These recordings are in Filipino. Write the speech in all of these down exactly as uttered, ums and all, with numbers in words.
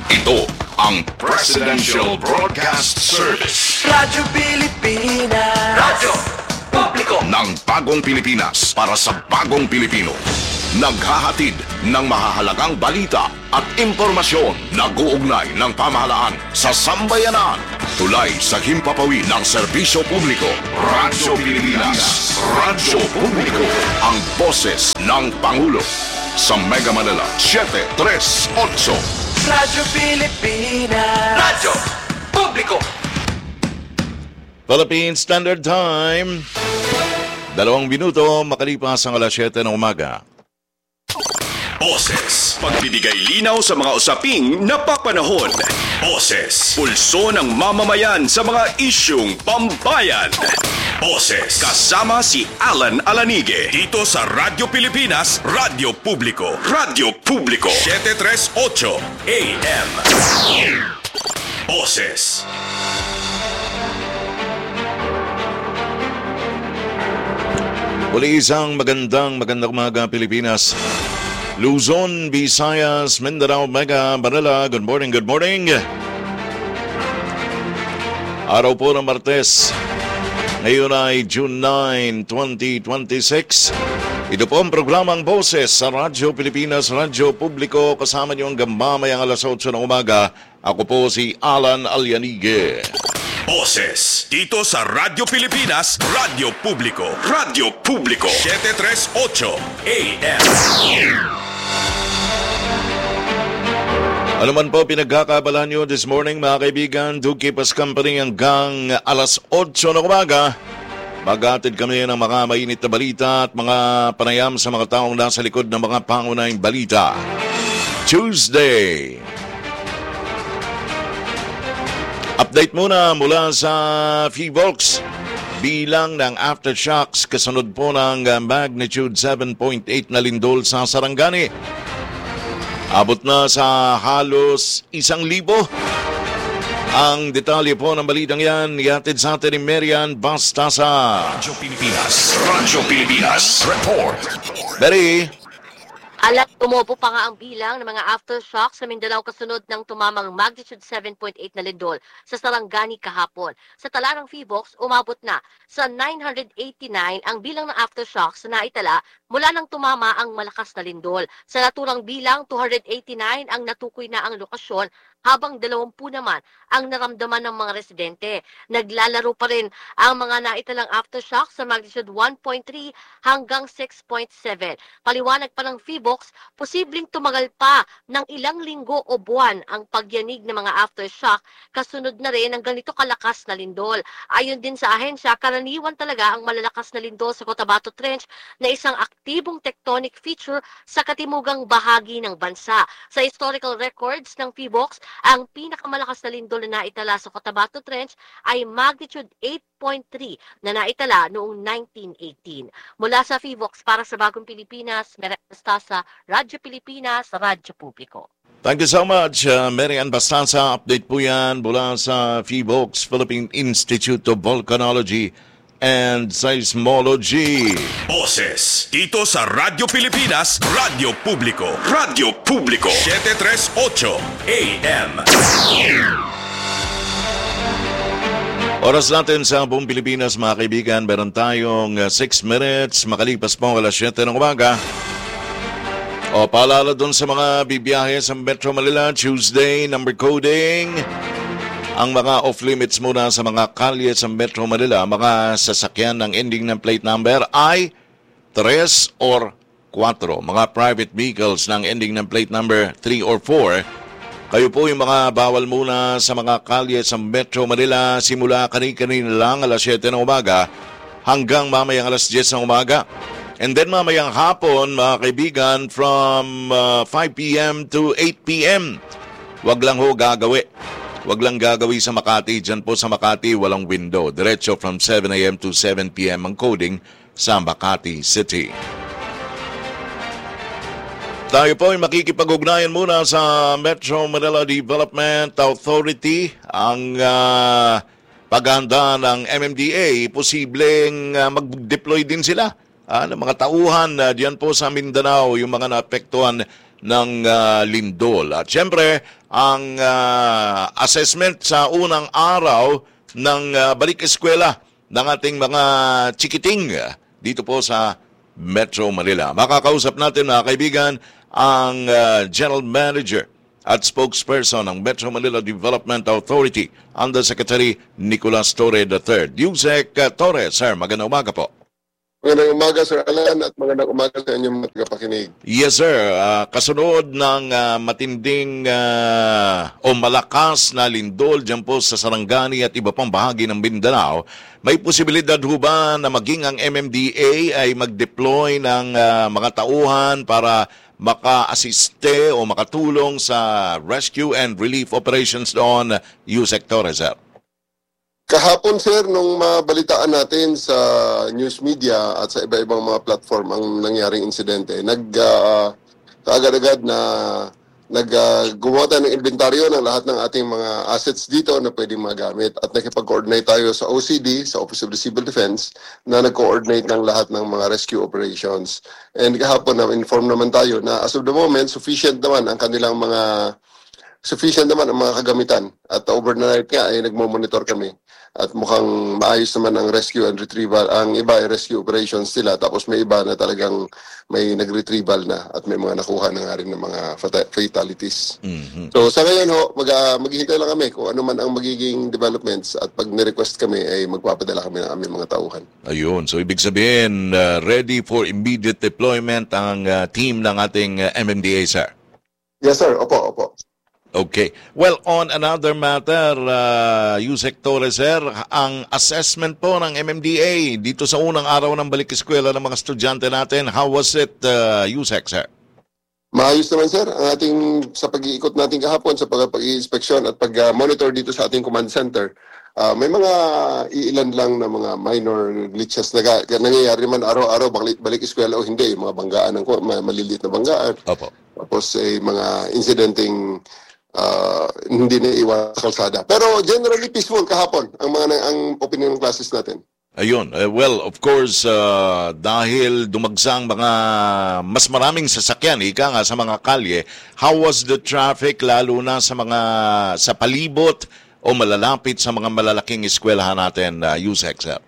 Ito ang Presidential Broadcast Service. Radyo Pilipinas. Radyo Publiko ng Bagong Pilipinas para sa Bagong Pilipino. Naghahatid ng mahahalagang balita at impormasyon na guugnay ng pamahalaan sa sambayanan. Tulay sa himpapawid ng serbisyo publiko. Radyo Pilipinas. Radyo Publiko. Ang boses ng Pangulo. Sa Mega Manila, seven three eight. Radyo Pilipinas. Radyo Publiko. Philippine Standard Time. Dalawang minuto makalipas ang alas siyete ng umaga. Boses, pagbibigay linaw sa mga usaping napapanahon. Boses, pulso ng mamamayan sa mga isyung pambayan. Boses, kasama si Alan Alanige dito sa Radyo Pilipinas, Radyo Publiko. Radyo Publiko, seven three eight A M. Boses. Muli isang magandang magandang umaga Pilipinas. Luzon, Visayas, Mindanao, Mega, Manila. Good morning, good morning. Araw po ng Martes. Ngayon ay June nine, twenty twenty-six. Ito po ang programang Boses sa Radyo Pilipinas, Radyo Publiko. Kasama niyo hanggang mamayang alas eight ng umaga. Ako po si Alan Alianige. Boses, dito sa Radyo Pilipinas, Radyo Publiko. Radyo Publiko, seven three eight A M. Ano man po pinagkakabalan nyo this morning mga kaibigan, do keep us company hanggang alas eight ng umaga. Mag-atid kami ng mga mainit na balita at mga panayam sa mga taong nasa likod ng mga pangunahing balita. Tuesday. Update muna mula sa Phivolcs. Bilang ng aftershocks kasunod po ng magnitude seven point eight na lindol sa Sarangani. Abot na sa halos isang libo. Ang detalye po ng balitang yan, ihatid sa atin ni Marian Bastasa. Radyo Pilipinas. Radyo Pilipinas. Report. Mary. Alat, tumobo pa nga ang bilang ng mga aftershocks sa Mindanao kasunod ng tumamang magnitude seven point eight na lindol sa Sarangani kahapon. Sa tala ng Phivolcs, umabot na sa nine hundred eighty-nine ang bilang ng aftershocks na naitala mula nang tumama ang malakas na lindol. Sa naturang bilang, two hundred eighty-nine ang natukoy na ang lokasyon habang dalawampu naman ang naramdaman ng mga residente. Naglalaro pa rin ang mga naitalang aftershocks sa magnitude one point three hanggang six point seven. Paliwanag pa ng Phivolcs, posibleng tumagal pa ng ilang linggo o buwan ang pagyanig ng mga aftershock kasunod na rin ng ganito kalakas na lindol. Ayon din sa ahensya, karaniwan talaga ang malalakas na lindol sa Cotabato Trench na isang aktibong tectonic feature sa katimugang bahagi ng bansa. Sa historical records ng Phivolcs, ang pinakamalakas na lindol na naitala sa Cotabato Trench ay magnitude eight point three na naitala noong nineteen eighteen. Mula sa Phivolcs para sa Bagong Pilipinas, Marian Bastasa, Radyo Pilipinas, Radyo Publiko. Thank you so much, uh, Marian Bastasa. Update po yan mula sa Phivolcs, Philippine Institute of Volcanology and Seismology. Boses, dito sa Radyo Pilipinas, Radyo Publiko. Radyo Publiko, seven three eight A M. Oras natin sa buong Pilipinas, mga kaibigan. Meron tayong six minutes makalipas po alas siyete ng umaga. O paalala doon sa mga bibiyahe sa Metro Manila, Tuesday, number coding. Ang mga off-limits muna sa mga kalye sa Metro Manila, mga sasakyan ng ending ng plate number ay three or four. Mga private vehicles ng ending ng plate number three or four. Kayo po yung mga bawal muna sa mga kalye sa Metro Manila simula kani-kanina lang alas siyete ng umaga hanggang mamayang alas diyes ng umaga. And then mamayang hapon, mga kaibigan, from uh, five p.m. to eight p.m. Wag lang ho gagawi. Wag lang gagawi sa Makati. Diyan po sa Makati, walang window. Diretso from seven a.m. to seven p.m. ang coding sa Makati City. Tayo po ay makikipag-ugnayan muna sa Metro Manila Development Authority. Ang uh, paghahanda ng M M D A, posibleng uh, mag-deploy din sila uh, ng mga tauhan uh, diyan po sa Mindanao, yung mga naapektuhan ng ah, lindol. At syempre, ang ah, assessment sa unang araw ng ah, balik eskwela ng ating mga chikiting ah, dito po sa Metro Manila. Makakausap natin mga kaibigan ang ah, General Manager at spokesperson ng Metro Manila Development Authority, Undersecretary Nicolas Torre the third. Yusek uh, Torre, sir, magandang umaga po. Magandang umaga, Sir Alan, at magandang umaga sa inyong mga tagapakinig. Yes, sir. Uh, kasunod ng uh, matinding uh, o malakas na lindol dyan po sa Sarangani at iba pang bahagi ng Mindanao, may posibilidad ho ba na maging ang M M D A ay mag-deploy ng uh, mga tauhan para maka-asiste o makatulong sa rescue and relief operations doon, Yusek Torres, sir? Kahapon, Sir, nung mabalitaan natin sa news media at sa iba-ibang mga platform ang nangyaring insidente, nag uh, kaagad-agad na nag-gumawa uh, tayo ng inventaryo ng lahat ng ating mga assets dito na pwedeng magamit at nakipag-coordinate tayo sa O C D, sa Office of the Civil Defense, na nag-coordinate ng lahat ng mga rescue operations. And kahapon na inform naman tayo na as of the moment, sufficient naman ang kanilang mga sufficient naman ang mga kagamitan. At overnight nga ay nagmo-monitor kami. At mukhang maayos naman ang rescue and retrieval. Ang iba ay rescue operations sila. Tapos may iba na talagang may nag-retrieval na at may mga nakuha na nga rin ng mga fatalities. Mm-hmm. So sa ngayon ho, mag, uh, maghihintay lang kami kung ano man ang magiging developments at pag ni-request kami ay magpapadala kami ng aming mga tauhan. Ayun. So ibig sabihin, uh, ready for immediate deployment ang uh, team ng ating uh, M M D A, sir? Yes, sir. Opo, opo. Okay. Well, on another matter, uh, Yusek Torres, sir, ang assessment po ng M M D A dito sa unang araw ng balik eskwela ng mga estudyante natin, how was it, uh, Yusek, sir? Maayos naman, sir. Ang ating, sa pag-iikot natin kahapon, sa pag-i-inspeksyon at pag-monitor dito sa ating command center, uh, may mga iilan lang na mga minor glitches na nangyayari man araw-araw, balik, balik eskwela o hindi, mga banggaan, ng, maliliit na banggaan. Opo. Tapos eh, mga incidenting Uh, hindi na iwan sa kalsada. Pero generally peaceful kahapon ang mga ang opinion ng classes natin. Ayun. Uh, well, of course, uh, dahil dumagsang mga mas maraming sasakyan, ika nga sa mga kalye, how was the traffic lalo na sa mga sa palibot o malalapit sa mga malalaking eskwelahan natin, uh, Yusek, sir?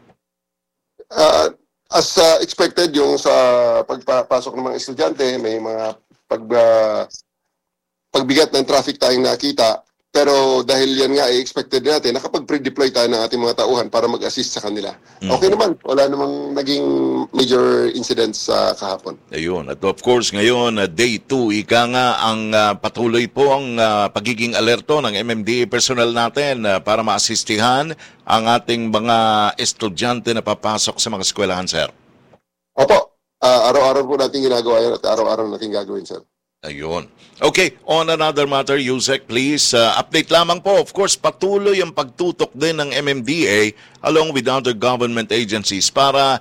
Uh, as uh, expected, yung sa pagpasok ng mga estudyante, may mga pag uh, pagbigat ng traffic tayong nakita, pero dahil yan nga ay expected natin, nakapag-pre-deploy tayo ng ating mga tauhan para mag-assist sa kanila. Mm-hmm. Okay naman, wala namang naging major incidents sa uh, kahapon. Ayun, at of course ngayon, uh, day two, ika nga ang uh, patuloy po ang uh, pagiging alerto ng M M D A personnel natin uh, para maasistihan ang ating mga estudyante na papasok sa mga eskwelahan, sir. Opo, uh, araw-araw po natin ginagawa yan at araw-araw natin gagawin, sir. Ayun. Okay, on another matter, Yusek, please, uh, update lamang po. Of course, patuloy ang pagtutok din ng M M D A along with other government agencies para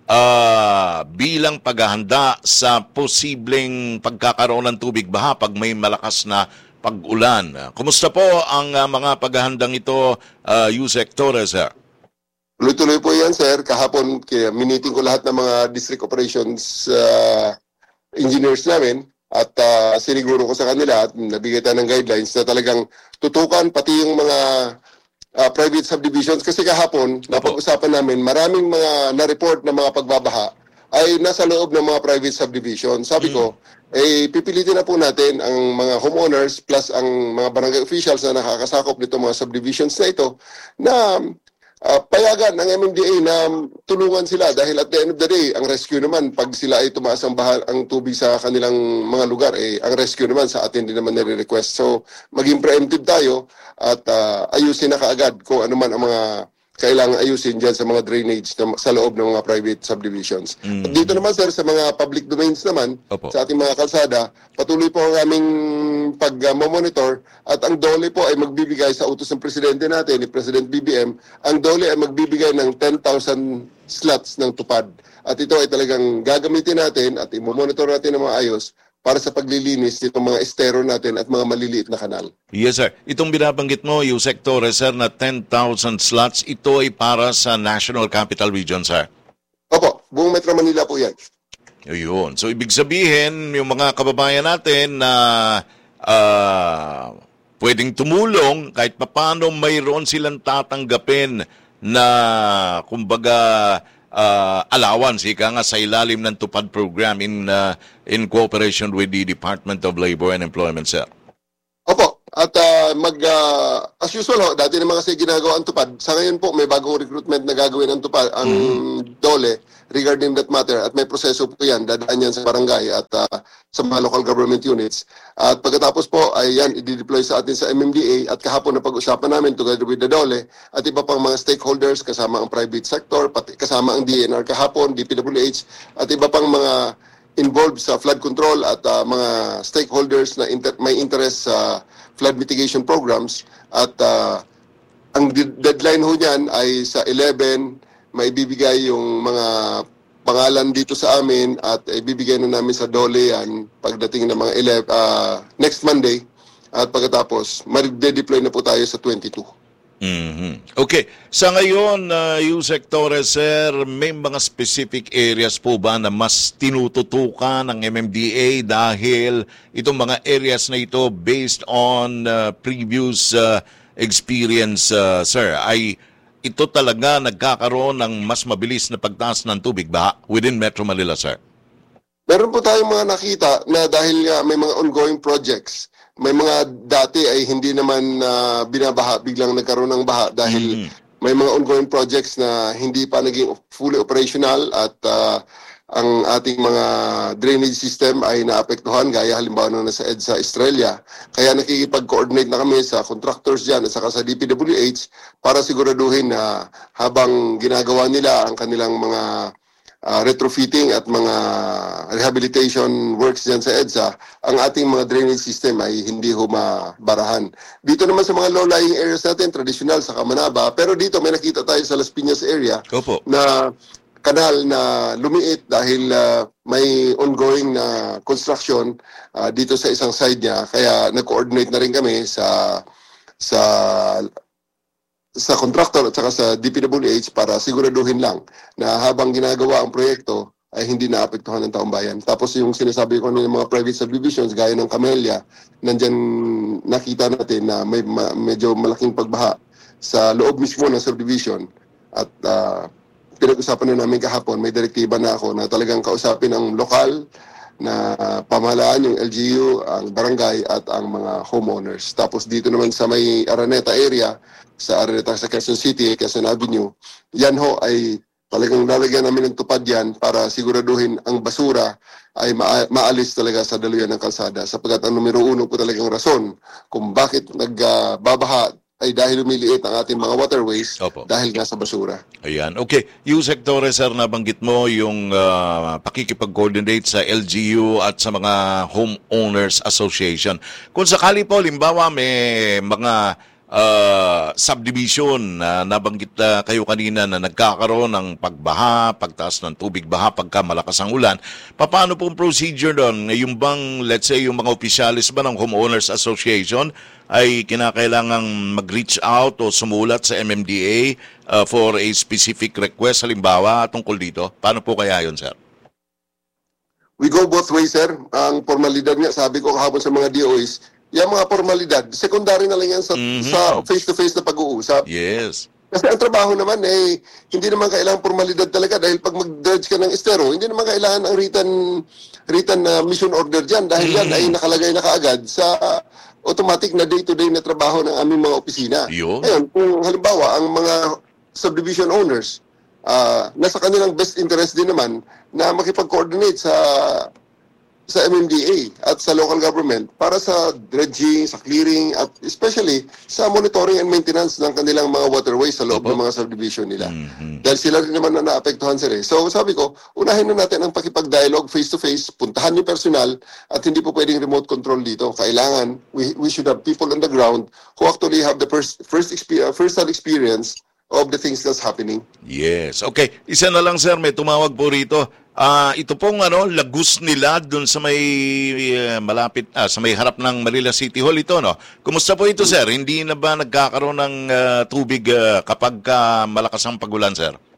uh, bilang paghahanda sa posibleng pagkakaroon ng tubig baha pag may malakas na pag-ulan. Kumusta po ang uh, mga paghahandang ito, uh, Yusek Torres, sir? Tuloy-tuloy po yan, sir. Kahapon, miniting ko lahat ng mga district operations uh, engineers namin. At uh, siniguro ko sa kanila at nabigay tayo ng guidelines na talagang tutukan pati yung mga uh, private subdivisions. Kasi kahapon, napag-usapan namin, maraming mga na-report na mga pagbabaha ay nasa loob ng mga private subdivisions. Sabi ko, mm. eh pipilitin na po natin ang mga homeowners plus ang mga barangay officials na nakakasakop nito mga subdivisions na ito na Uh, payagan ng M M D A na tulungan sila dahil at the end of the day, ang rescue naman, pag sila ay tumaas ang, bahal, ang tubig sa kanilang mga lugar, eh, ang rescue naman sa atin din naman nire-request. So, maging preemptive tayo at uh, ayusin na kaagad kung ano man ang mga kailangan ayusin dyan sa mga drainage na, sa loob ng mga private subdivisions. Mm. At dito naman, sir, sa mga public domains naman, Opo. Sa ating mga kalsada, patuloy po ang aming pag-monitor at ang D O L E po ay magbibigay sa utos ng presidente natin, ni President B B M, ang D O L E ay magbibigay ng ten thousand slots ng tupad. At ito ay talagang gagamitin natin at i-monitor natin ng maayos para sa paglilinis nitong mga estero natin at mga maliliit na kanal. Yes, sir. Itong binabanggit mo, Yusek Torres, sir, na ten thousand slots, ito ay para sa National Capital Region, sir? Opo, buong Metro Manila po yan. Ayun. So, ibig sabihin, yung mga kababayan natin na ah, pwedeng tumulong, kahit papaano mayroon silang tatanggapin na, kumbaga, ah, allowance, ika nga, sa ilalim ng Tupad program in, ah, in cooperation with the Department of Labor and Employment, sir. Opo. At ah, mag, ah, as usual ho, dati naman kasi ginagawa ang tupad. Sa ngayon po, may bagong recruitment na gagawin ang tupad, ang DOLE regarding that matter. At may proseso po yan, dadaan yan sa barangay at ah, sa mga local government units. At pagkatapos po, ay yan, i-deploy sa atin sa M M D A at kahapon na pag-usapan namin together with the DOLE at iba pang mga stakeholders kasama ang private sector, pati kasama ang D N R kahapon, D P W H at iba pang mga involved sa flood control at ah, mga stakeholders na inter- may interest sa flood mitigation programs at uh, ang de- deadline ho niyan ay sa eleven may bibigay yung mga pangalan dito sa amin at ibibigay na namin sa DOLE yan pagdating ng mga eleven, uh, next Monday at pagkatapos mag-deploy na po tayo sa twenty-two. Mhm. Okay. Sa ngayon, uh, Yusek Torres, sir, may mga specific areas po ba na mas tinututukan ng M M D A dahil itong mga areas na ito based on uh, previous uh, experience, uh, sir, ay ito talaga nagkakaroon ng mas mabilis na pagtaas ng tubig ba within Metro Manila, sir? Meron po tayong mga nakita na dahil nga may mga ongoing projects, may mga dati ay hindi naman uh, binabaha, biglang nagkaroon ng baha dahil mm. may mga ongoing projects na hindi pa naging fully operational at uh, ang ating mga drainage system ay naapektuhan gaya halimbawa na nasa EDSA Australia. Kaya nakikipag-coordinate na kami sa contractors dyan at saka sa D P W H para siguraduhin na habang ginagawa nila ang kanilang mga Uh, retrofitting at mga rehabilitation works dyan sa EDSA, ang ating mga drainage system ay hindi humabarahan. Dito naman sa mga low-lying areas natin, traditional sa Kamanaba, pero dito may nakita tayo sa Las Piñas area Opo. na kanal na lumiit dahil uh, may ongoing na construction uh, dito sa isang side niya. Kaya nag-coordinate na rin kami sa sa sa contractor at saka sa D P W H para siguraduhin lang na habang ginagawa ang proyekto ay hindi naapektuhan ng taong bayan. Tapos yung sinasabi ko ng mga private subdivisions gaya ng Camellia, nandyan nakita natin na may ma- medyo malaking pagbaha sa loob mismo ng subdivision at uh, pinag-usapan na namin kahapon, may direktiba na ako na talagang kausapin ang lokal na pamahalaan, yung L G U, ang barangay at ang mga homeowners. Tapos dito naman sa may Araneta area, sa Araneta sa Quezon City, Quezon Avenue, yan ho ay talagang lalagyan namin ng tupad yan para siguraduhin ang basura ay ma- maalis talaga sa daluyan ng kalsada sapagkat ang numero uno po talagang rason kung bakit nagbabaha uh, ay dahil lumiliit ang ating mga waterways. Opo. Dahil nga sa basura. Ayan. Okay. Yusek Torres, sir, nabanggit mo yung uh, pakikipag-coordinate sa L G U at sa mga Homeowners Association. Kung sakali po, limbawa may mga uh, subdivision na nabanggit uh, kayo kanina na nagkakaroon ng pagbaha, pagtaas ng tubig baha pagka malakas ang ulan, paano po ang procedure doon? Yung bang, let's say, yung mga opisyalis ba ng Homeowners Association ay kinakailangang mag-reach out o sumulat sa M M D A uh, for a specific request, halimbawa, tungkol dito? Paano po kaya yun, sir? We go both ways, sir. Ang formalidad nga, sabi ko kahapon sa mga D O Is, yung mga formalidad, secondary na lang yan sa, mm-hmm. sa face-to-face na pag-uusap. Yes. Kasi ang trabaho naman, eh, hindi naman kailangan formalidad talaga dahil pag mag-dredge ka ng estero, hindi naman kailangan ang written, written uh, mission order dyan dahil mm-hmm. yan ay nakalagay na kaagad sa automatic na day-to-day na trabaho ng aming mga opisina. Yo. Ngayon, kung halimbawa, ang mga subdivision owners, uh, nasa kanilang best interest din naman na makipag-coordinate sa sa M M D A at sa local government para sa dredging, sa clearing, at especially sa monitoring and maintenance ng kanilang mga waterways sa loob Opo. ng mga subdivision nila. Mm-hmm. Dahil sila rin naman na naapektuhan sila. So sabi ko, unahin na natin ang pakipag-dialogue face-to-face, puntahan yung personal, at hindi po pwedeng remote control dito. Kailangan, we, we should have people on the ground who actually have the first, first, exper- first-hand experience of the things that's happening. Yes. Okay. Isa na lang, sir, may tumawag po rito. Ah, uh, ito pong ano, lagus nila doon sa may uh, malapit ah, sa may harap ng Manila City Hall ito, no. Kumusta po ito, sir? Hindi na ba nagkakaroon ng uh, tubig uh, kapag uh, malakas ang pagulan, sir?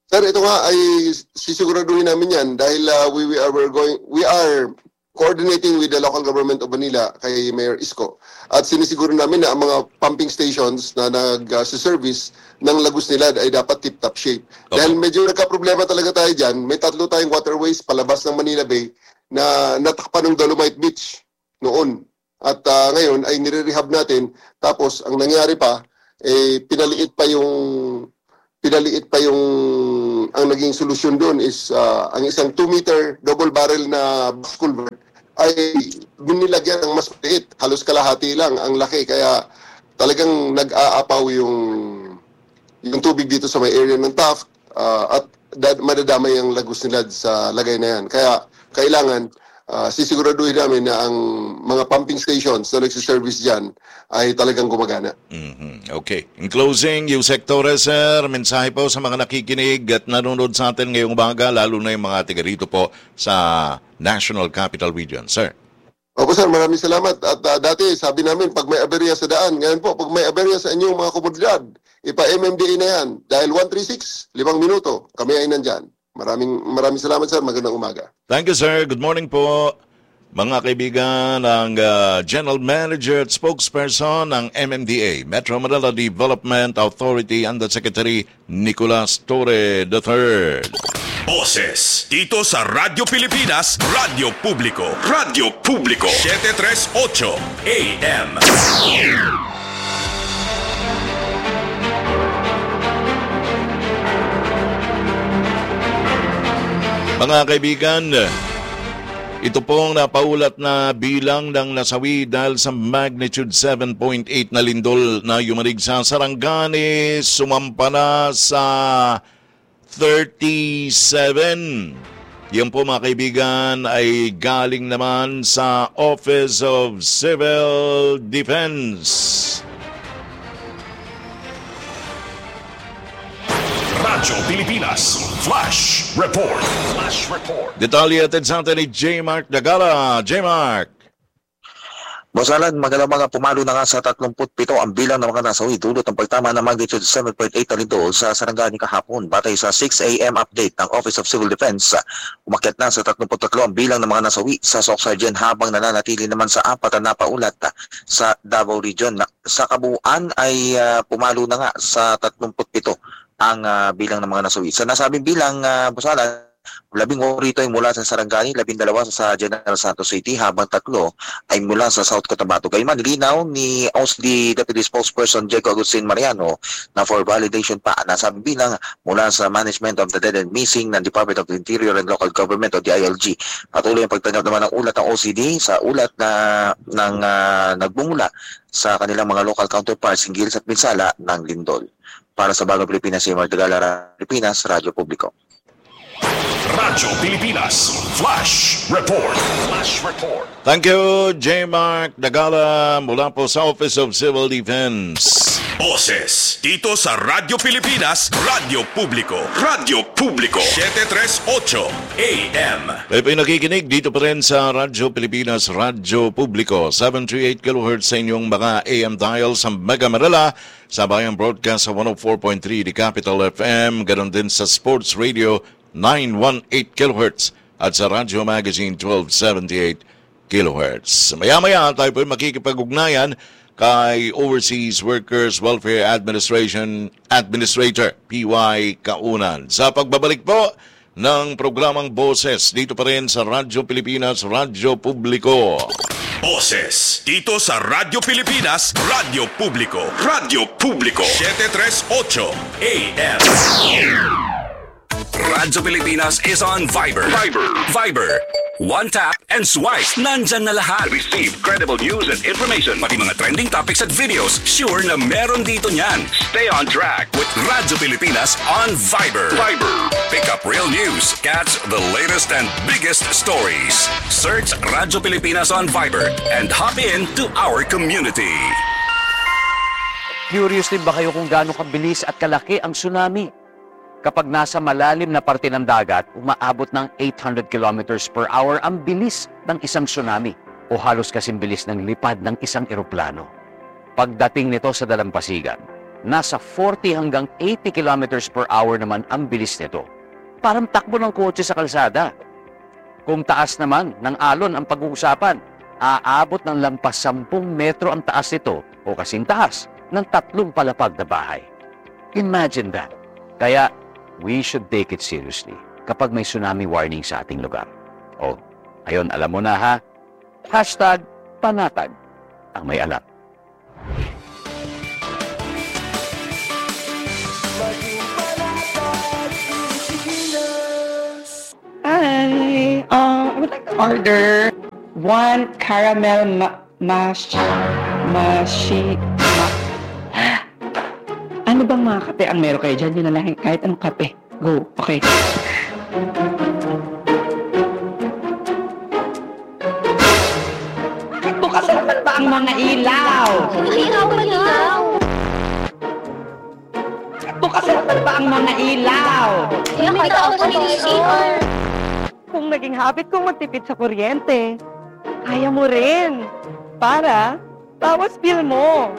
Sir, ito nga ay sisiguraduhin namin yan dahil uh, we, we are we're going we are coordinating with the local government of Manila kay Mayor Isko at sinisiguro namin na ang mga pumping stations na nag-service ng Lagos nila ay dapat tip-top shape. Okay. Dahil medyo nagka-problema talaga tayo dyan, may tatlo tayong waterways palabas ng Manila Bay na natakpan ng Dolomite Beach noon. At uh, ngayon ay nire-rehab natin, tapos ang nangyari pa, eh, pinaliit pa yung pinaliit pa yung ang naging solusyon doon is uh, ang isang two meter double barrel na box culvert ay binilagyan ng mas maliit, halos kalahati lang ang laki, kaya talagang nag-aapaw yung yung tubig dito sa may area ng Taft uh, at dad, madadamay ang Lagos nila sa lagay na yan. Kaya kailangan uh, sisiguraduhin namin na ang mga pumping stations na nagsiservice dyan ay talagang gumagana. Mm-hmm. Okay. In closing, Yusek Torres, sir, mensahe po sa mga nakikinig at nanonood sa atin ngayong umaga, lalo na yung mga tiga rito po sa National Capital Region. Sir. Opo sir, maraming salamat. At uh, dati sabi namin, pag may aberya sa daan, ngayon po, pag may aberya sa inyong mga komunidad, ipa-M M D A na yan. Dahil one three six, limang minuto, kami ay nandyan. Maraming maraming salamat sir, magandang umaga. Thank you sir, good morning po. Mga kaibigan, ang uh, General Manager at Spokesperson ng M M D A, Metro Manila Development Authority Undersecretary Nicolas Torre the third. Boses dito sa Radyo Pilipinas, Radyo Publiko, Radyo Publiko, seven thirty-eight A M. Mga kaibigan, ito pong napaulat na bilang ng nasawi dahil sa magnitude seven point eight na lindol na yumanig sa Sarangani, sumampa na sa thirty-seven. Yan po mga kaibigan ay galing naman sa Office of Civil Defense. Radyo Pilipinas, Flash Report. Flash Report. Detalye atin sa atin ni J. Mark Dagala. J. Mark. Boss Alan, magandang mga pumalo na nga sa thirty-seven ang bilang ng mga nasawi dulot ng pagtama ng magnitude seven point eight na lindol sa Sarangani kahapon. Batay sa six A M update ng Office of Civil Defense, umakyat na sa thirty-three ang bilang ng mga nasawi sa Soc Sergeant habang nananatili naman sa apat na napaulat sa Davao Region. Sa kabuuan ay uh, pumalo na nga sa thirty-seven ang uh, bilang ng mga nasawi. Sa nasabing bilang, uh, Boss Alan, labing rito ay mula sa Sarangani, labing dalawa sa General Santos City, habang tatlo ay mula sa South Cotabato. Gayman, nilinaw ni O C D Deputy Spokesperson Jaco Agustin Mariano na for validation pa nasabing bilang mula sa Management of the Dead and Missing ng Department of the Interior and Local Government o D I L G. Patuloy ang pagtanggap naman ng ulat ng O C D sa ulat na ng uh, nagbumula sa kanilang mga local counterparts hinggil sa pinsala ng lindol. Para sa Bagong Pilipinas, si Mark Dagala, Pilipinas, Radyo Publiko. Radyo Pilipinas, Flash Report. Flash Report. Thank you, J. Mark Dagala mula po sa Office of Civil Defense. Boses dito sa Radyo Pilipinas, Radyo Publiko, Radyo Publiko, seven thirty-eight A M. Kayo po'y nakikinig dito pa rin sa Radyo Pilipinas, Radyo Publiko, seven thirty-eight kilohertz sa inyong mga A M dial sa Mega Manila, sa Bayang Broadcast sa one oh four point three di Capital F M, ganoon din sa Sports Radio nine eighteen kilohertz at sa Radyo Magazine twelve seventy-eight kilohertz. Maya-maya tayo po'y makikipag-ugnayan kay Overseas Workers Welfare Administration Administrator P Y Kaunan. Sa pagbabalik po ng programang Boses dito pa rin sa Radyo Pilipinas, Radyo Publiko. Boses dito sa Radyo Pilipinas, Radyo Publiko, Radyo Publiko, seven thirty-eight A M. Radyo Pilipinas is on Viber. Viber. Viber. One tap and swipe. Nandyan na lahat. Receive credible news and information. Pati mga trending topics at videos. Sure na meron dito niyan. Stay on track with Radyo Pilipinas on Viber. Viber. Pick up real news. Catch the latest and biggest stories. Search Radyo Pilipinas on Viber and hop in to our community. Curious din ba kayo kung gaano kabilis at kalaki ang tsunami? Kapag nasa malalim na parte ng dagat, umaabot ng eight hundred kilometers per hour ang bilis ng isang tsunami o halos kasing bilis ng lipad ng isang eroplano. Pagdating nito sa dalampasigan, nasa forty hanggang eighty kilometers per hour naman ang bilis nito. Parang takbo ng kotse sa kalsada. Kung taas naman ng alon ang pag-uusapan, aabot ng lampas sampung metro ang taas nito o kasing taas ng tatlong palapag na bahay. Imagine that. Kaya, we should take it seriously kapag may tsunami warning sa ating lugar. O, ayun, alam mo na ha, hashtag panatag ang may alam. Hi, um, I would like to order one caramel ma mash mashi ma ano bang mga kape ang meron kayo dyan? Yun na lang, kahit anong kape. Go, okay. Bukas naman ba ang mga ilaw? Ilaw, ilaw. Bukas naman ba ang mga ilaw? Yung may tao sa C R. Kung naging habit kong magtipid sa kuryente, kaya mo rin. Para, bawas bill mo.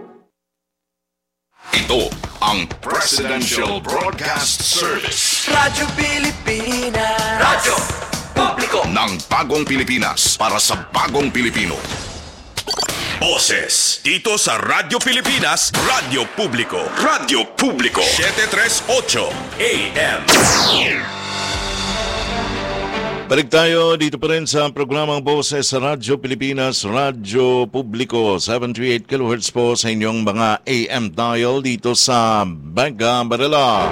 Ito ang Presidential Broadcast Service Radyo Pilipinas. Radyo Publiko ng Bagong Pilipinas para sa Bagong Pilipino. Boses dito sa Radyo Pilipinas, Radyo Publiko. Radyo Publiko seven thirty-eight A M. Balik tayo dito pa rin sa programang Boses sa Radyo Pilipinas, Radyo Publiko, seven thirty-eight kilohertz po sa inyong mga A M dial dito sa Bagga, Manila.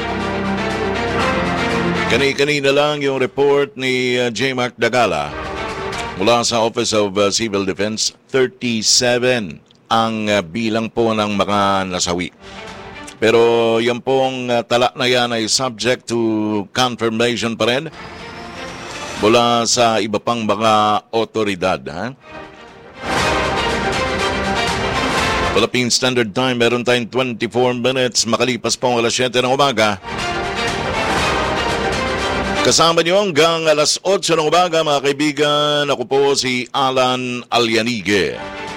Kani-kanina lang yung report ni uh, J. Mark Dagala mula sa Office of uh, Civil Defense, thirty-seven ang uh, bilang po ng mga nasawi. Pero yan pong uh, tala na yan ay subject to confirmation pa rin mula sa iba pang mga otoridad. Ha? Philippine Standard Time, meron tayong twenty-four minutes makalipas po ang alas siyete ng umaga. Kasama niyo hanggang alas otso ng umaga, mga kaibigan. Ako po si Alan Alianige.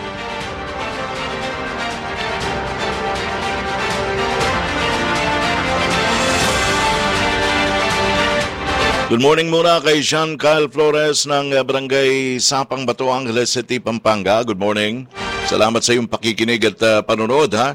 Good morning muna kay Sean Kyle Flores ng Barangay Sapang Bato, Angeles City, Pampanga. Good morning. Salamat sa iyong pakikinig at uh, panonood, ha.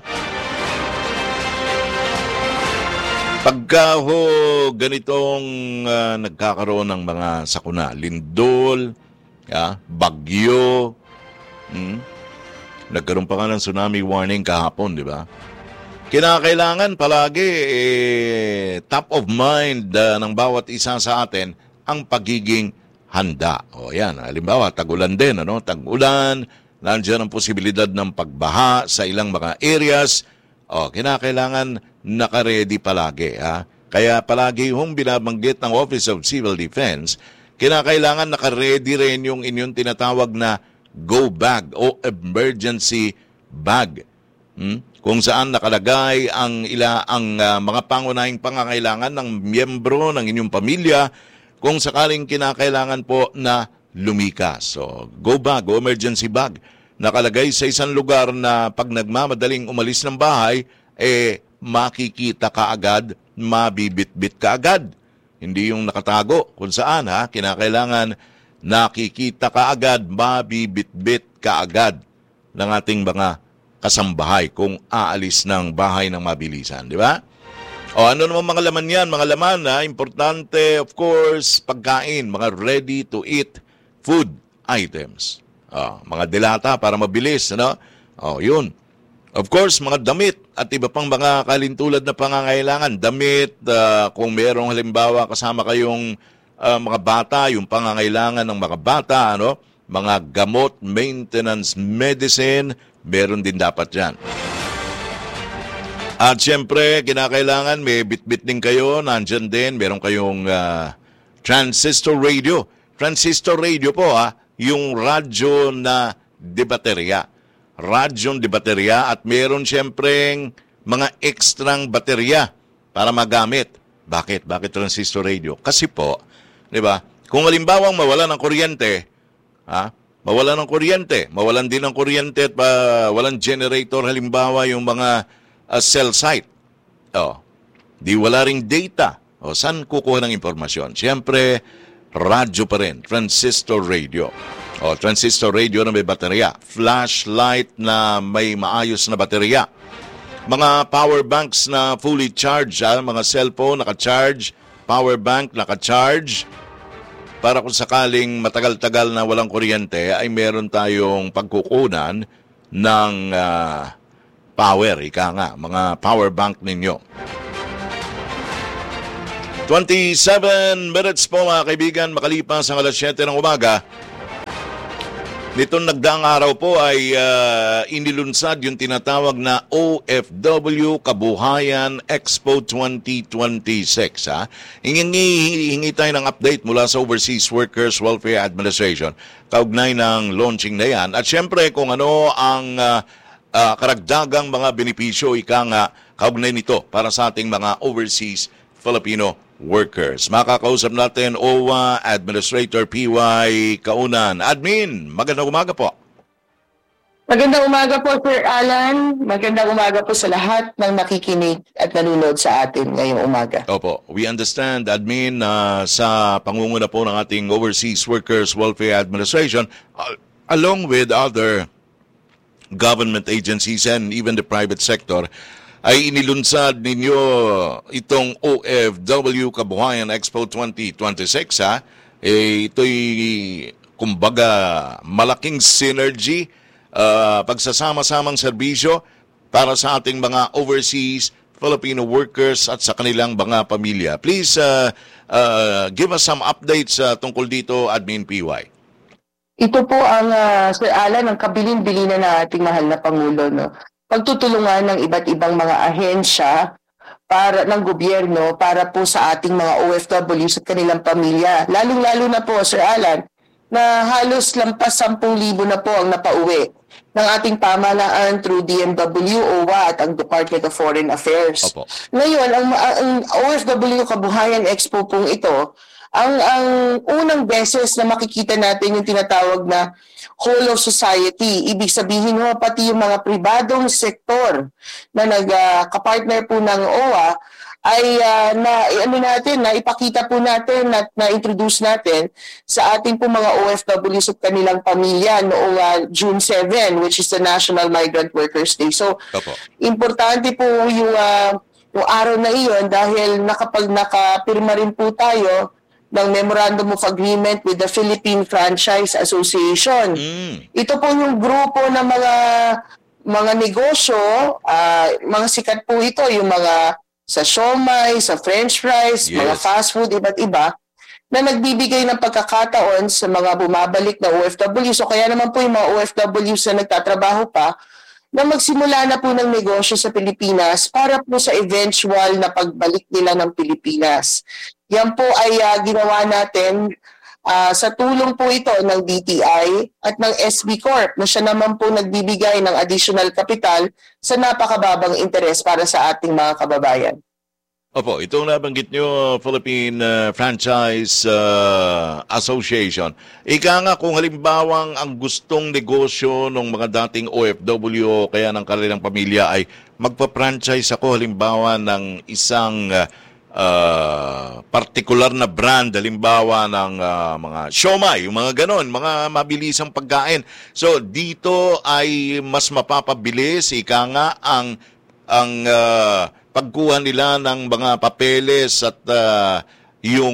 Pagka ho ganitong uh, nagkakaroon ng mga sakuna, lindol, ya, bagyo, hmm, nagkaroon pa nga ng tsunami warning kahapon, di ba? Kinakailangan palagi eh, top of mind uh, ng bawat isa sa atin ang pagiging handa. O yan, halimbawa, tag-ulan din, ano? Tag-ulan, nandiyan ang posibilidad ng pagbaha sa ilang mga areas. O, kinakailangan nakaredy palagi. Ha? Kaya palagi yung binabanggit ng Office of Civil Defense, kinakailangan nakaredy rin yung inyong tinatawag na go bag o emergency bag. Hmm? Kung saan nakalagay ang ila ang uh, mga pangunahing pangangailangan ng miyembro ng inyong pamilya kung sakaling kinakailangan po na lumikas. So, go bag o emergency bag. Nakalagay sa isang lugar na pag nagmamadaling umalis ng bahay, eh makikita ka agad, mabibitbit ka agad. Hindi yung nakatago kung saan, ha, kinakailangan nakikita ka agad, mabibitbit ka agad ng ating mga kasambahay kung aalis ng bahay ng mabilisan, di ba? O ano naman mga laman yan? Mga laman, ha? Importante, of course, pagkain, mga ready-to-eat food items. O, mga dilata para mabilis, ano? O, yun. Of course, mga damit at iba pang mga kalintulad na pangangailangan. Damit, uh, kung mayroong halimbawa kasama kayong uh, mga bata, yung pangangailangan ng mga bata, ano? Mga gamot, maintenance, medicine, meron din dapat yan. At siyempre, kinakailangan may bit-bit din kayo. Nandyan din, meron kayong uh, transistor radio. Transistor radio po, ha, yung radyo na de baterya. Radyo de baterya at meron siyempre mga ekstrang baterya para magamit. Bakit? Bakit transistor radio? Kasi po, di ba, kung halimbawang mawala ng kuryente, ha, mawalan ng kuryente, mawalan din ng kuryente at uh, walang generator, halimbawa yung mga uh, cell site. Oh, di wala ring data. O, saan kukuha ng impormasyon? Siyempre, radyo pa rin. Transistor radio. O, transistor radio na may baterya. Flashlight na may maayos na baterya. Mga power banks na fully charged. Ha? Mga cellphone naka-charge. Power bank naka-charge. Para kung sakaling matagal-tagal na walang kuryente, ay meron tayong pagkukunan ng uh, power. Ika nga, mga power bank ninyo. twenty-seven minutes po mga kaibigan, makalipas ang alas siyete ng umaga. Nitong nagdaang araw po ay uh, inilunsad yung tinatawag na O F W Kabuhayan Expo twenty twenty-six. Ha? Hingi, hingi tayo ng update mula sa Overseas Workers Welfare Administration kaugnay ng launching na yan. At syempre kung ano ang uh, uh, karagdagang mga benepisyo ika nga kaugnay nito para sa ating mga overseas Filipino workers. Makakausap natin O W A Administrator P Y Kaunan. Admin, magandang umaga po. Magandang umaga po, Sir Alan. Magandang umaga po sa lahat ng nakikinig at nanonood sa atin ngayong umaga. Opo, we understand, Admin, uh, sa pangunguna po ng ating Overseas Workers Welfare Administration, uh, along with other government agencies and even the private sector, ay inilunsad ninyo itong O F W Kabuhayan Expo twenty twenty-six. Ha? Eh, ito'y kumbaga malaking synergy, uh, pagsasama-samang serbisyo para sa ating mga overseas Filipino workers at sa kanilang mga pamilya. Please uh, uh, give us some updates uh, tungkol dito, Admin P Y. Ito po ang, uh, Sir Alan, ang kabilin-bilinan ng ating mahal na Pangulo, no? Pagtutulungan ng iba't ibang mga ahensya para ng gobyerno para po sa ating mga O F Ws at kanilang pamilya. Lalong-lalo na po, Sir Alan, na halos lampas sampung libo na po ang napauwi ng ating pamahalaan through D M W, O W A at ang Department of Foreign Affairs. Opo. Ngayon, ang, ang O F W Kabuhayan Expo pong ito, ang, ang unang beses na makikita natin yung tinatawag na whole of society. Ibig sabihin mo, pati yung mga pribadong sektor na nag-kapartner uh, po ng O W A ay uh, na, ano natin, na ipakita po natin at na-introduce natin sa ating po mga O F Ws at kanilang pamilya noong uh, June seventh, which is the National Migrant Workers Day. So, Opo. Importante po yung, uh, yung araw na iyon dahil nakapag nakapirma rin po tayo ng Memorandum of Agreement with the Philippine Franchise Association. Mm. Ito po yung grupo ng mga mga negosyo, uh, mga sikat po ito, yung mga sa siomai, sa french fries, yes. Mga fast food, iba't iba, na nagbibigay ng pagkakataon sa mga bumabalik na O F W. So kaya naman po yung mga O F Ws na nagtatrabaho pa, na magsimula na po ng negosyo sa Pilipinas para po sa eventual na pagbalik nila ng Pilipinas. Yan po ay uh, ginawa natin uh, sa tulong po ito ng D T I at ng S B Corp na siya naman po nagbibigay ng additional capital sa napakababang interes para sa ating mga kababayan. Opo, itong nabanggit nyo, Philippine uh, Franchise uh, Association. Ika nga kung halimbawang ang gustong negosyo ng mga dating O F W o kaya ng kanilang pamilya ay magpa-franchise ako halimbawa ng isang uh, uh, partikular na brand, halimbawa ng uh, mga siomai, yung mga ganon, mga mabilisang pagkain. So dito ay mas mapapabilis, ika nga ang, ang uh, pagkuha nila ng mga papeles at uh, yung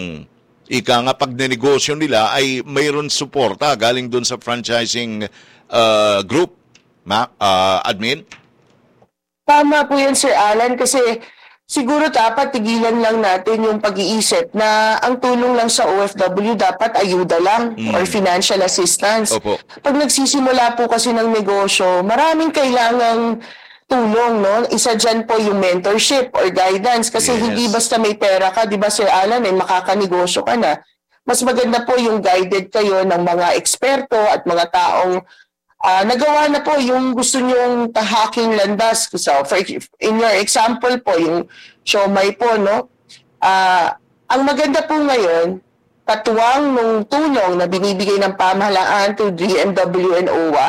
ika nga pagnenegosyo nila ay mayroon suporta galing dun sa franchising uh, group, ma, uh, admin? Tama po yan, Sir Alan, kasi siguro dapat tigilan lang natin yung pag-iisip na ang tulong lang sa O F W dapat ayuda lang mm. or financial assistance. Opo. Pag nagsisimula po kasi ng negosyo, maraming kailangang tulong, no? Isa dyan po yung mentorship or guidance kasi yes. Hindi basta may pera ka, di ba Sir Alan, eh, makakanegosyo ka na. Mas maganda po yung guided kayo ng mga eksperto at mga taong uh, nagawa na po yung gusto nyong tahaking landas. So, for, in your example po, yung siomai po, no? Uh, ang maganda po ngayon, katuwang nung tulong na binibigay ng pamahalaan to D M W and O W A,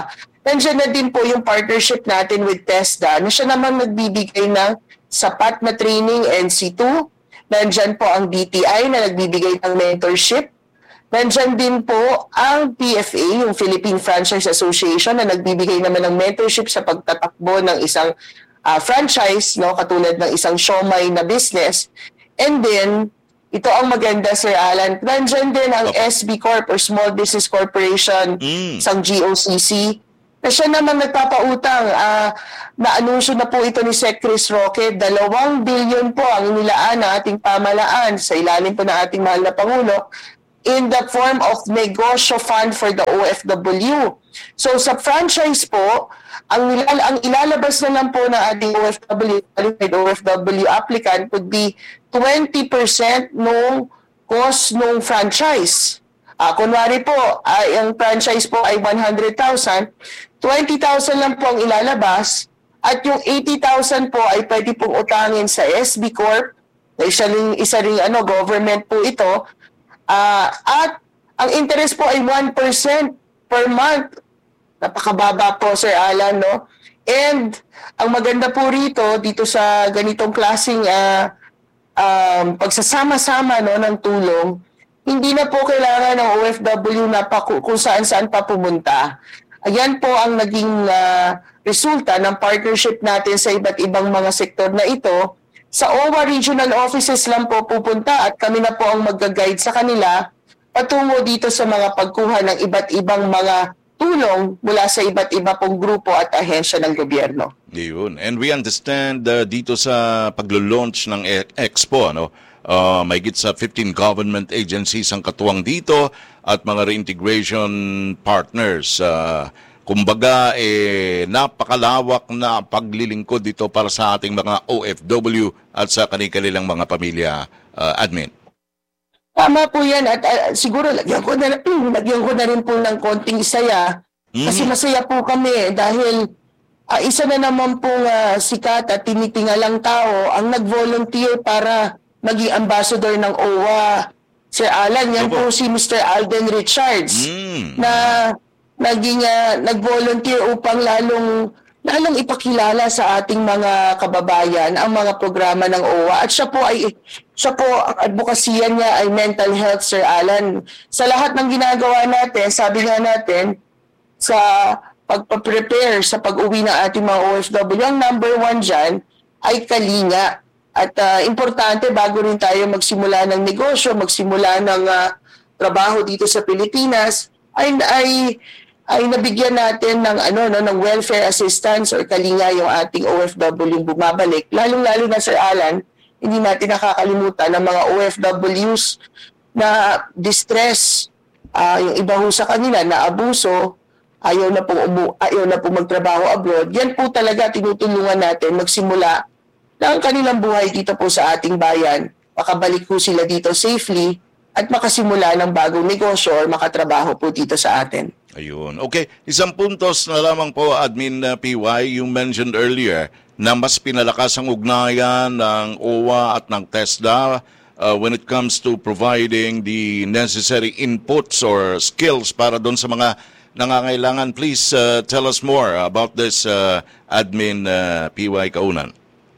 Nandiyan na din po yung partnership natin with TESDA na siya naman nagbibigay ng sapat na training N C two. Nandiyan po ang D T I na nagbibigay ng mentorship. Nandiyan din po ang P F A, yung Philippine Franchise Association, na nagbibigay naman ng mentorship sa pagtatakbo ng isang uh, franchise, no, katulad ng isang siomai na business. And then, ito ang maganda, Sir Alan, nandiyan din ang Okay. S B Corp or Small Business Corporation, Mm. isang G O C C, na siya naman nagpapautang. Uh, na-anunsyo na po ito ni Sec Chris Roque, dalawang bilyon po ang inilaan ng ating pamalaan sa ilalim po ng ating mahal na Pangulo in the form of negosyo fund for the O F W. So sa franchise po, ang, nilal ang ilalabas na lang po ng ating O F W, qualified O F W applicant would be twenty percent nung cost nung franchise. Ah, kunwari po, ay ang franchise po ay one hundred thousand, twenty thousand lang po ang ilalabas at yung eighty thousand po ay pwede pong utangin sa S B Corp, na isa ring, isa ring ano, government po ito, ah, at ang interest po ay one percent per month. Napakababa po, Sir Alan, no? And ang maganda po rito, dito sa ganitong klaseng uh, um, pagsasama-sama, no, ng tulong, hindi na po kailangan ng O F W na pa, kung saan-saan pa pumunta. Ayan po ang naging uh, resulta ng partnership natin sa iba't ibang mga sektor na ito. Sa O W A regional offices lang po pupunta at kami na po ang mag-guide sa kanila patungo dito sa mga pagkuha ng iba't ibang mga tulong mula sa iba't iba pong grupo at ahensya ng gobyerno. Yun. And we understand uh, dito sa paglo-launch ng e- Expo, ano, uh, may git sa fifteen government agencies ang katuwang dito at mga reintegration partners. Uh, kumbaga, eh, napakalawak na paglilingkod dito para sa ating mga O F W at sa kanilang mga pamilya, uh, admin. Tama po yan at uh, siguro lagyan ko, na, lagyan ko na rin po ng konting saya kasi masaya po kami dahil uh, isa na naman pong uh, sikat at tinitingalang tao ang nag-volunteer para maging ambassador ng O W A. Sir Alan, yan Opo. po si Mister Alden Richards Mm. na naging uh, nag-volunteer upang lalong lalong ipakilala sa ating mga kababayan ang mga programa ng O W A. At siya po ay siya po ang advokasya niya ay mental health, Sir Alan. Sa lahat ng ginagawa natin, sabi nga natin sa pagpa-prepare sa pag-uwi ng ating mga O F W, ang number one dyan ay kalinga. At uh, importante bago rin tayo magsimula ng negosyo, magsimula ng uh, trabaho dito sa Pilipinas, ay ay ay nabigyan natin ng ano no ng welfare assistance or kalinga yung ating O F W bumabalik. Lalong-lalo na, Sir Alan, hindi natin nakakalimutan ng mga O F Ws na distress, uh, yung iba ho sa kanila na abuso, ayaw na pong umu- ayaw na pong magtrabaho abroad. Yan po talaga tinutulungan natin magsimula ng kanilang buhay dito po sa ating bayan. Makabalik po sila dito safely at makasimula ng bagong negosyo or makatrabaho po dito sa atin. Ayun. Okay, isang puntos na lamang po, Admin uh, P Y, you mentioned earlier na mas pinalakas ang ugnayan ng O W A at ng TESDA uh, when it comes to providing the necessary inputs or skills para doon sa mga nangangailangan. Please uh, tell us more about this, uh, Admin uh, P Y Kaunan.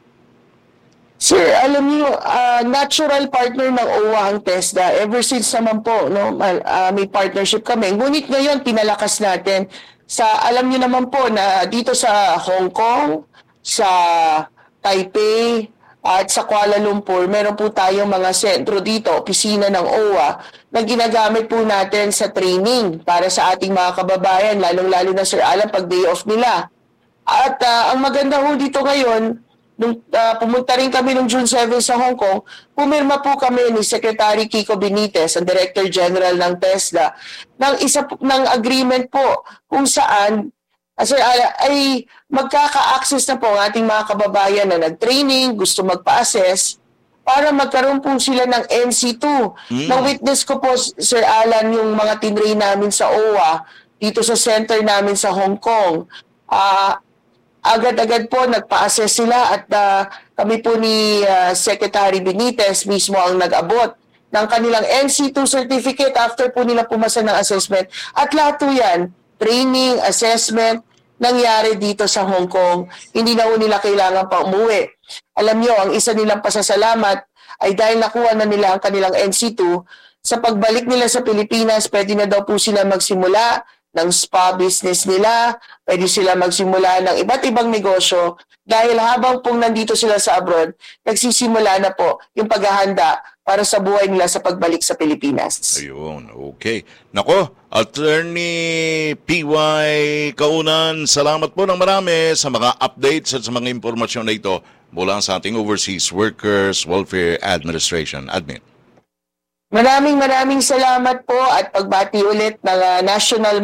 Sir, alam niyo, uh, natural partner ng O W A ang TESDA. Ever since naman po, no, uh, may partnership kami. Ngunit ngayon, pinalakas natin. Sa, alam niyo naman po na dito sa Hong Kong, sa Taipei, at sa Kuala Lumpur, meron po tayong mga sentro dito, opisina ng O W A, na ginagamit po natin sa training para sa ating mga kababayan, lalong-lalo na, Sir Alan, pag day off nila. At uh, ang maganda ho dito ngayon, nung uh, pumunta rin kami noong June seventh sa Hong Kong, pumirma po kami ni Secretary Kiko Benitez, ang Director General ng TESDA, ng isa ng agreement po kung saan uh, sir, uh, ay magkaka-access na po ang ating mga kababayan na nag-training, gusto magpa-assess, para magkaroon po sila ng N C two. Mm. Na-witness ko po, Sir Alan, yung mga tinrain namin sa O W A dito sa center namin sa Hong Kong. Ah... Uh, agad-agad po nagpa-assess sila at uh, kami po ni uh, Secretary Benitez mismo ang nag-abot ng kanilang N C two certificate after po nila pumasa ng assessment. At lahat po yan, training, assessment, nangyari dito sa Hong Kong. Hindi na ho nila kailangan pa umuwi. Alam nyo, ang isa nilang pasasalamat ay dahil nakuha na nila ang kanilang N C two, sa pagbalik nila sa Pilipinas, pwede na daw po sila magsimula ng spa business nila, pwede sila magsimula ng iba't ibang negosyo dahil habang pong nandito sila sa abroad, nagsisimula na po yung paghahanda para sa buhay nila sa pagbalik sa Pilipinas. Ayun, okay. Nako, Attorney P Y Kaunan, salamat po ng marami sa mga updates at sa mga impormasyon na ito mula sa ating Overseas Workers Welfare Administration. Admin. Maraming maraming salamat po at pagbati ulit ng uh, National